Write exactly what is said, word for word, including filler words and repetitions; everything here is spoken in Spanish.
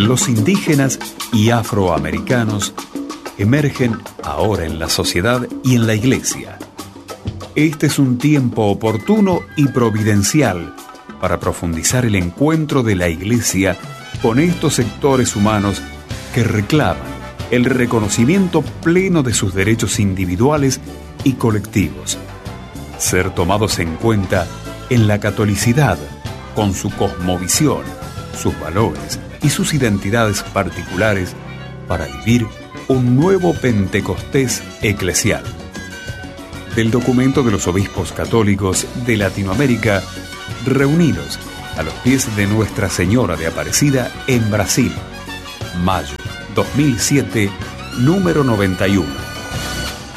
Los indígenas y afroamericanos emergen ahora en la sociedad y en la iglesia. Este es un tiempo oportuno y providencial para profundizar el encuentro de la iglesia con estos sectores humanos que reclaman el reconocimiento pleno de sus derechos individuales y colectivos, ser tomados en cuenta en la catolicidad, con su cosmovisión, sus valores y sus identidades particulares, para vivir un nuevo Pentecostés eclesial. Del documento de los obispos católicos de Latinoamérica, reunidos a los pies de Nuestra Señora de Aparecida en Brasil, mayo dos mil siete, número noventa y uno.